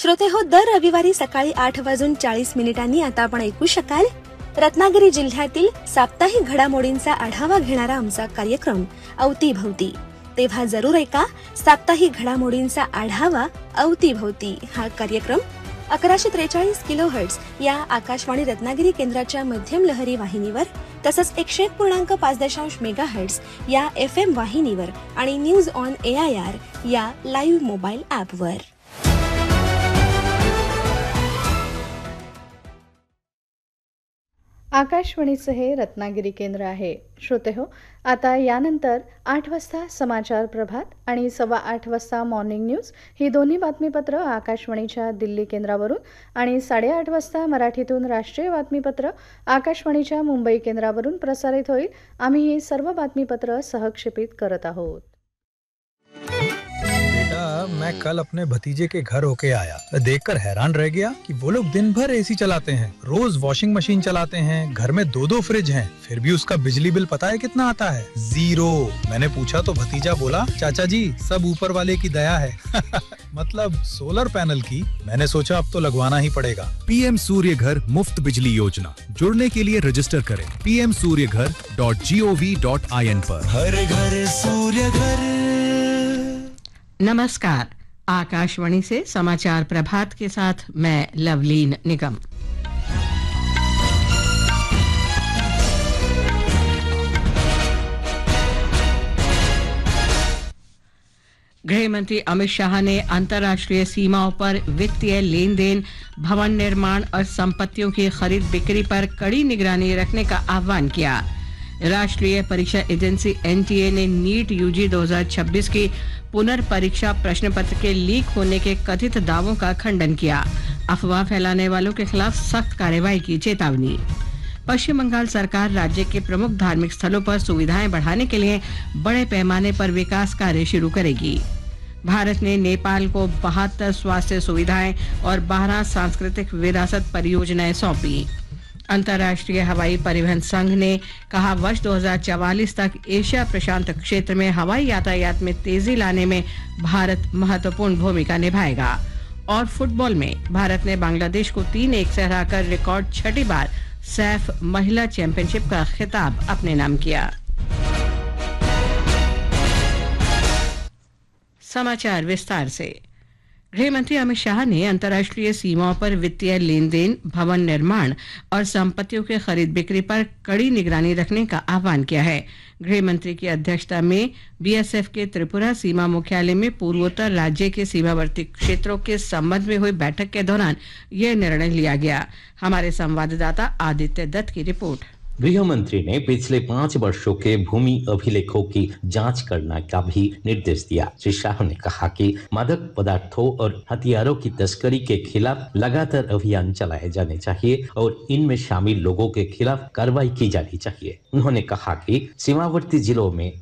श्रोते हो, दर रविवारी सकाळी 8:40 आता आपण ऐकू शकाल रत्नागिरी जिल्ह्यातील साप्ताहिक घडामोडींचा आढावा घेणारा आमचा कार्यक्रम अवतीभवती. तेव्हा जरूर ऐका साप्ताहिक घडामोडींचा आढावा अवतीभवती हा कार्यक्रम 1143 किलोहर्ट्झ या आकाशवाणी रत्नागिरी केंद्राच्या मध्यम लहरी वाहिनीवर, तसंच 101.5 मेगाहर्ट्झ या FM वाहिनीवर आणि न्यूज ऑन AIR या लाईव्ह मोबाईल ॲपवर. आकाशवाणीचं हे रत्नागिरी केंद्र आहे. श्रोते हो, आता यानंतर 8 वाजता समाचार प्रभात आणि 8:15 वाजता मॉर्निंग न्यूज ही दोन्ही बातमीपत्र आकाशवाणीच्या दिल्ली केंद्रावरून आणि 8:30 वाजता मराठीतून राष्ट्रीय बातमीपत्र आकाशवाणीच्या मुंबई केंद्रावरून प्रसारित होईल. आम्ही ही सर्व बातमीपत्र सहक्षेपित करत आहोत. मैं कल अपने भतीजे के घर होके आया, देखकर हैरान रह गया कि वो लोग दिन भर एसी चलाते हैं, रोज वॉशिंग मशीन चलाते हैं, घर में 2-2 फ्रिज हैं, फिर भी उसका बिजली बिल पता है कितना आता है? 0. मैंने पूछा तो भतीजा बोला, चाचा जी सब ऊपर वाले की दया है. मतलब सोलर पैनल की. मैंने सोचा अब तो लगवाना ही पड़ेगा. PM सूर्य घर मुफ्त बिजली योजना. जुड़ने के लिए रजिस्टर करें pmsuryaghar.gov.in पर. हर घर सूर्य घर. नमस्कार, आकाशवाणी से समाचार प्रभात के साथ मैं लवलीन निगम. गृह मंत्री अमित शाह ने अंतर्राष्ट्रीय सीमाओं पर वित्तीय लेन देन, भवन निर्माण और संपत्तियों की खरीद बिक्री पर कड़ी निगरानी रखने का आह्वान किया. राष्ट्रीय परीक्षा एजेंसी NTA ने नीट UG 2026 की पुनर्परीक्षा प्रश्न पत्र के लीक होने के कथित दावों का खंडन किया. अफवाह फैलाने वालों के खिलाफ सख्त कार्रवाई की चेतावनी. पश्चिम बंगाल सरकार राज्य के प्रमुख धार्मिक स्थलों पर सुविधाएं बढ़ाने के लिए बड़े पैमाने पर विकास कार्य शुरू करेगी. भारत ने नेपाल को 72 स्वास्थ्य सुविधाएं और 12 सांस्कृतिक विरासत परियोजनाएं सौंपी. अंतर्राष्ट्रीय हवाई परिवहन संघ ने कहा वर्ष 2044 तक एशिया प्रशांत क्षेत्र में हवाई यातायात में तेजी लाने में भारत महत्वपूर्ण भूमिका निभाएगा. और फुटबॉल में भारत ने बांग्लादेश को 3-1 से हराकर रिकॉर्ड 6ठी बार सैफ महिला चैंपियनशिप का खिताब अपने नाम किया. समाचार विस्तार से. गृह मंत्री अमित शाह ने अंतर्राष्ट्रीय सीमाओं पर वित्तीय लेन देन, भवन निर्माण और संपत्तियों के खरीद बिक्री पर कड़ी निगरानी रखने का आह्वान किया है. गृह मंत्री की अध्यक्षता में BSF के त्रिपुरा सीमा मुख्यालय में पूर्वोत्तर राज्य के सीमावर्ती क्षेत्रों के संबंध में हुई बैठक के दौरान यह निर्णय लिया गया. हमारे संवाददाता आदित्य दत्त की रिपोर्ट. गृह मंत्री ने पिछले 5 वर्षों के भूमि अभिलेखों की जांच करने का भी निर्देश दिया. श्री शाह ने कहा कि मादक पदार्थों और हथियारों की तस्करी के खिलाफ लगातार अभियान चलाए जाने चाहिए और इनमें शामिल लोगों के खिलाफ कार्रवाई की जानी चाहिए. उन्होंने कहा कि सीमावर्ती जिलों में